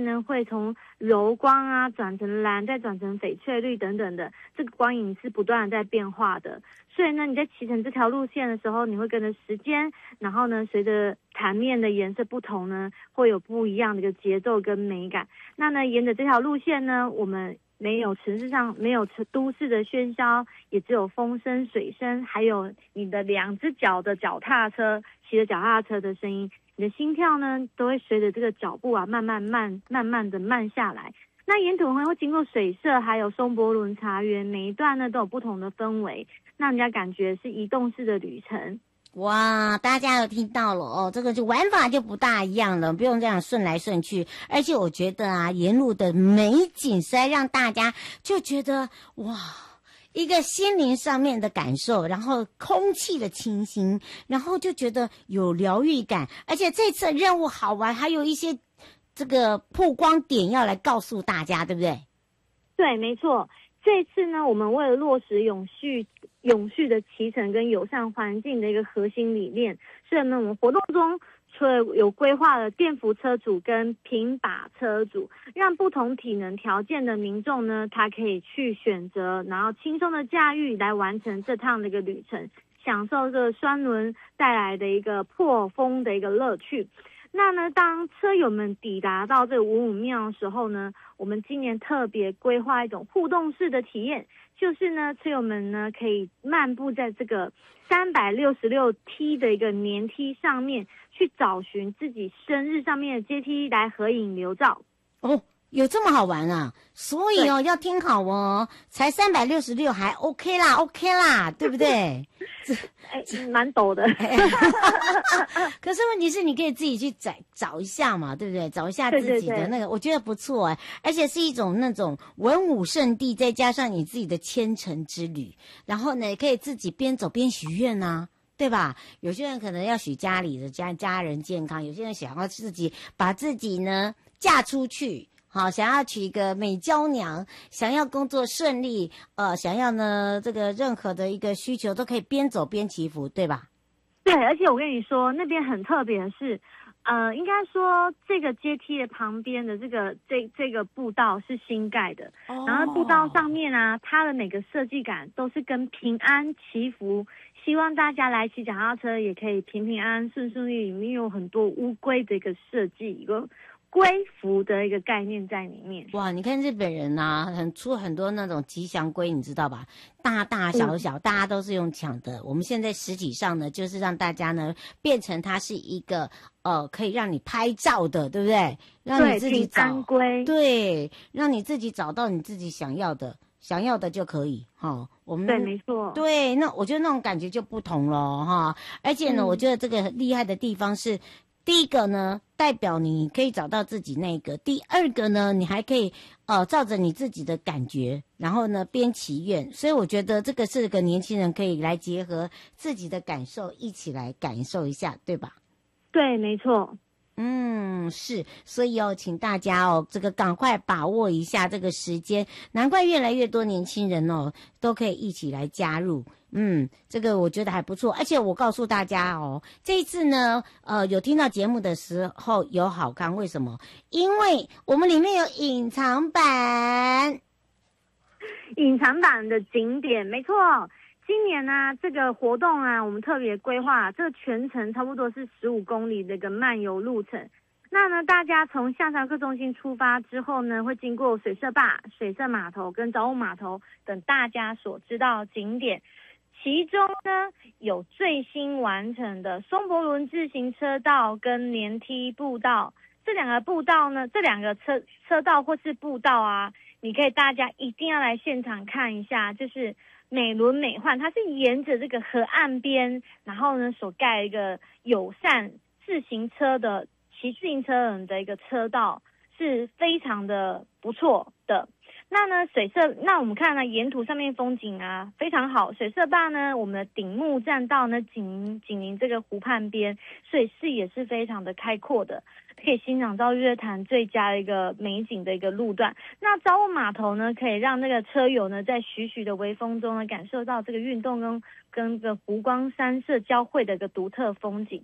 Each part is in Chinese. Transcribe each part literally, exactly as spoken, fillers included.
面呢会从柔光啊转成蓝，再转成翡翠绿等等的，这个光影是不断的在变化的。所以呢，你在骑乘这条路线的时候，你会跟着时间，然后呢，随着潭面的颜色不同呢，会有不一样的一个节奏跟美感。那呢，沿着这条路线呢，我们没有城市上没有都市的喧嚣，也只有风声、水声，还有你的两只脚的脚踏车骑着脚踏车的声音。你的心跳呢，都会随着这个脚步啊，慢慢慢慢慢的慢下来。那沿途还会经过水社，还有松柏仑茶园，每一段呢都有不同的氛围，让人家感觉是移动式的旅程。 哇，大家有听到了哦，这个就玩法就不大一样了，不用这样顺来顺去。而且我觉得啊，沿路的美景实在让大家就觉得哇，一个心灵上面的感受，然后空气的清新，然后就觉得有疗愈感。而且这次任务好玩，还有一些这个曝光点要来告诉大家，对不对？ 对，没错。这次呢，我们为了落实永续、永续的骑乘跟友善环境的一个核心理念，所以呢，我们活动中除了有规划了电扶车主跟平把车主，让不同体能条件的民众呢，他可以去选择，然后轻松的驾驭来完成这趟的一个旅程，享受这个双轮带来的一个破风的一个乐趣。那呢，当车友们抵达到这个五五庙的时候呢，我们今年特别规划一种互动式的体验，就是呢，车友们呢可以漫步在这个三百六十六梯的一个年梯上面，去找寻自己生日上面的阶梯来合影留照。 哦，有这么好玩啊！所以哦，要听好哦，才三百六十六还 OK 啦 OK 啦，对不对？ 哎，蛮陡的。 可是问题是你可以自己去找找一下嘛，对不对？找一下自己的那个，对对对，我觉得不错哎，而且是一种那种文武圣地，再加上你自己的虔诚之旅，然后呢，可以自己边走边许愿啊，对吧？有些人可能要许家里的家家人健康，有些人想要自己把自己呢嫁出去。好，想要娶一个美娇娘，想要工作顺利，呃，想要呢这个任何的一个需求都可以边走边祈福，对吧？ 对，而且我跟你说，那边很特别的是，呃，应该说这个阶梯的旁边的这个这这个步道是新盖的，哦，然后步道上面啊，它的每个设计感都是跟平安祈福，希望大家来骑脚踏车也可以平平安安、顺顺利利，里面有很多乌龟的一个设计，一个归服的一个概念在里面。 哇，你看日本人啊，很出很多那种吉祥龟，你知道吧？大大小小，嗯，大家都是用抢的。我们现在实体上呢，就是让大家呢变成它是一个呃，可以让你拍照的，对不对？让你自己找， 龟， 对，让你自己找到你自己想要的，想要的就可以哈，哦。我们对，没错， 对，那我觉得那种感觉就不同了哈。而且呢，嗯，我觉得这个厉害的地方是。第一个呢，代表你可以找到自己那个；第二个呢，你还可以呃照着你自己的感觉，然后呢边祈愿。所以我觉得这个是个年轻人可以来结合自己的感受，一起来感受一下，对吧？ 对，没错。 嗯，是，所以哦，请大家哦，这个赶快把握一下这个时间，难怪越来越多年轻人哦，都可以一起来加入。嗯，这个我觉得还不错，而且我告诉大家哦，这一次呢，呃，有听到节目的时候有好康，为什么？因为我们里面有隐藏版， 隐藏版的景点，没错。今年呢，啊，这个活动啊，我们特别规划，这个全程差不多是十五公里的一个漫游路程。那呢，大家从象山客中心出发之后呢，会经过水社坝、水社码头跟早午码头等大家所知道的景点。其中呢，有最新完成的松柏仑自行车道跟连梯步道。这两个步道呢，这两个车车道或是步道啊，你可以大家一定要来现场看一下，就是美轮美奂，它是沿着这个河岸边，然后呢所盖一个友善自行车的骑自行车人的一个车道，是非常的不错的。那呢，水社，那我们看呢，沿途上面风景啊非常好。水社坝呢，我们的顶目栈道呢，紧紧邻这个湖畔边，所以视野是非常的开阔的，可以欣赏到日月潭最佳的一个美景的一个路段。那早午码头呢，可以让那个车友呢，在徐徐的微风中呢，感受到这个运动跟跟个湖光山色交汇的一个独特风景。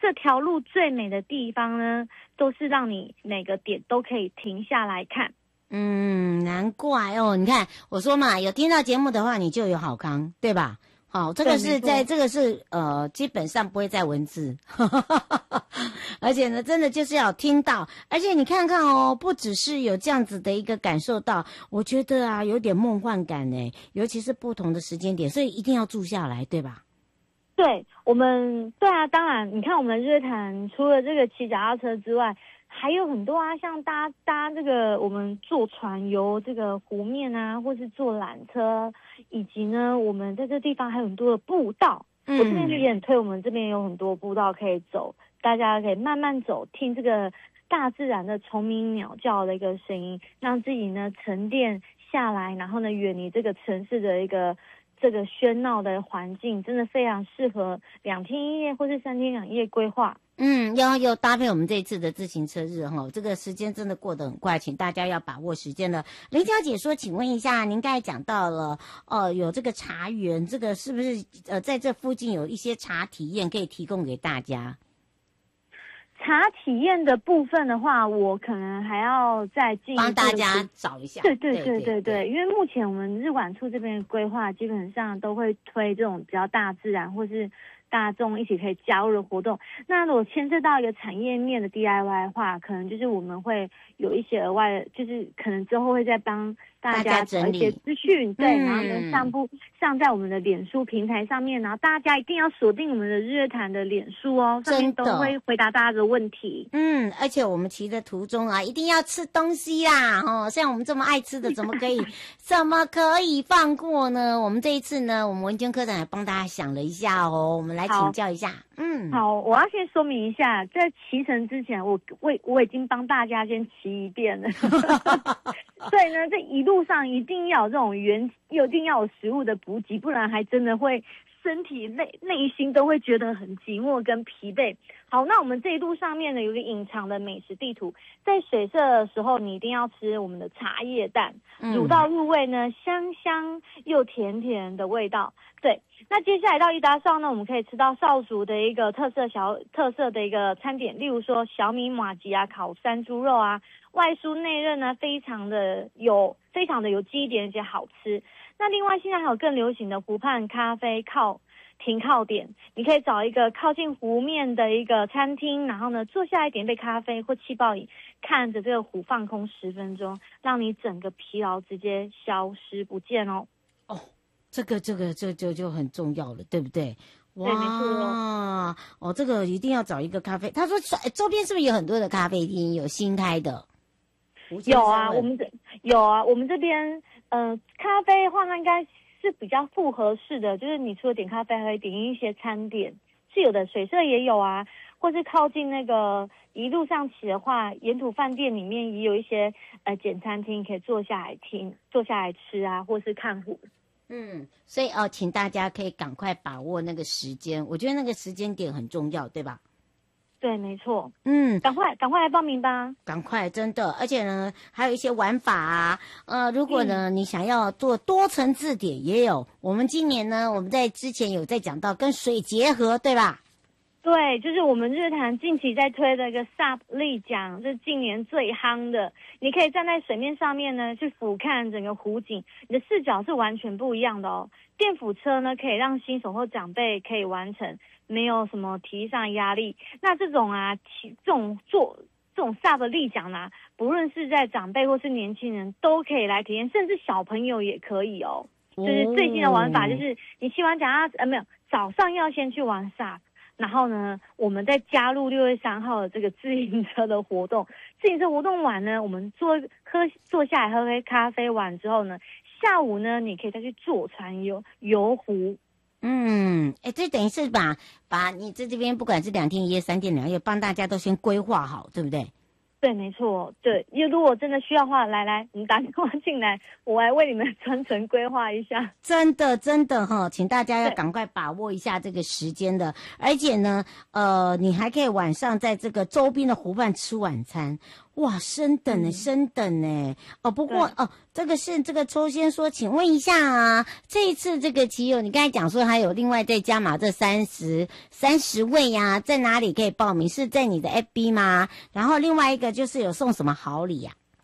这条路最美的地方呢，都是让你每个点都可以停下来看。 嗯，难怪哦，你看我说嘛，有听到节目的话，你就有好康，对吧？好，这个是在这个是呃，基本上不会在文字，而且呢，真的就是要听到，而且你看看哦，不只是有这样子的一个感受到，我觉得啊，有点梦幻感呢，尤其是不同的时间点，所以一定要住下来，对吧？ 对，我们对啊，当然，你看我们日月潭除了这个骑脚踏车之外，还有很多啊，像搭搭这个我们坐船游这个湖面啊，或是坐缆车，以及呢，我们在这地方还有很多的步道。嗯，我这边也很推，我们这边有很多步道可以走，大家可以慢慢走，听这个大自然的虫鸣鸟叫的一个声音，让自己呢沉淀下来，然后呢远离这个城市的一个这个喧闹的环境，真的非常适合两天一夜或是三天两夜规划。 嗯，要又搭配我们这一次的自行车日哈，这个时间真的过得很快，请大家要把握时间了。林小姐说，请问一下，您刚才讲到了，呃，有这个茶园，这个是不是呃在这附近有一些茶体验可以提供给大家？ 茶体验的部分的话，我可能还要再进一步帮大家找一下。 对对对对 对, 对，因为目前我们日管处这边的规划基本上都会推这种比较大自然或是大众一起可以加入的活动。那如果牵涉到一个产业面的 D I Y 的话，可能就是我们会有一些额外的，就是可能之后会再帮大家找一些资讯，对，嗯、然后呢上部上在我们的脸书平台上面，然后大家一定要锁定我们的日月潭的脸书哦，上面都会回答大家的问题。 嗯，而且我们骑的途中啊，一定要吃东西啦，哦，像我们这么爱吃的，怎么可以怎么可以放过呢？我们这一次呢，我们文娟科长也帮大家想了一下哦，我们来请教一下。嗯， 好，我要先说明一下，在骑乘之前，我我我已经帮大家先骑一遍了。所以呢，这一路上一定要有这种原，一定要有食物的补给，不然还真的会身体内内心都会觉得很寂寞跟疲惫。好，那我们这一路上面呢，有一个隐藏的美食地图，在水社的时候，你一定要吃我们的茶叶蛋，煮到入味呢，香香又甜甜的味道。对，那接下来到伊达邵呢，我们可以吃到邵族的一个特色小特色的一个餐点，例如说小米麻糬啊，烤山猪肉啊，外酥内韧呢，非常的有非常的有记忆点，而且好吃。那另外现在还有更流行的湖畔咖啡靠停靠点，你可以找一个靠近湖面的一个餐厅，然后呢坐下来点杯咖啡或气泡饮，看着这个湖放空十分钟，让你整个疲劳直接消失不见哦。 哦，这个这个这就就很重要了，对不对？哇， 对，没错哦。 哦，这个一定要找一个咖啡。他说周边是不是有很多的咖啡厅，有新开的？ 有啊，我们这有啊，我们这边呃咖啡的话，那应该是比较复合式的，就是你除了点咖啡，还可以点一些餐点，是有的。水社也有啊，或是靠近那个一路上骑的话，沿途饭店里面也有一些呃简餐厅，可以坐下来听，坐下来吃啊，或是看湖。 嗯，所以哦，请大家可以赶快把握那个时间，我觉得那个时间点很重要，对吧？ 对，没错。 嗯， 赶快赶快来报名吧！ 赶快，真的，而且呢，还有一些玩法啊，呃，如果呢、嗯、你想要做多层字典，也有。我们今年呢，我们在之前有在讲到跟水结合，对吧？ 对，就是我们日坛近期在推的一个 S U P 立桨，这是近年最夯的。你可以站在水面上面呢，去俯瞰整个湖景，你的视角是完全不一样的哦。电辅车呢，可以让新手或长辈可以完成，没有什么体力上压力。那这种啊，这种做这种 S U P 立桨啊，不论是在长辈或是年轻人都可以来体验，甚至小朋友也可以哦。就是最新的玩法，就是你骑完脚踏车，呃，没有，早上要先去玩 S U P。然后呢，我们再加入六月三号的这个自行车的活动。自行车活动完呢，我们坐喝坐下来喝杯咖啡完之后呢，下午呢，你可以再去坐船游游湖。 嗯，哎，这等于是把把你在这边不管是两天一夜、三天两夜，帮大家都先规划好，对不对？ 对，没错，对。因为如果真的需要的话，来来，你打电话进来，我来为你们专程规划一下。 真的，真的哈，请大家要赶快把握一下这个时间的。而且呢，呃，你还可以晚上在这个周边的湖畔吃晚餐。 哇，升等呢，升等呢。哦，不过哦，这个是这个抽签说，请问一下啊，这一次这个骑友，你刚才讲说还有另外再加码这三十三十位呀、啊，在哪里可以报名？是在你的 F B 吗？然后另外一个就是有送什么好礼呀、啊？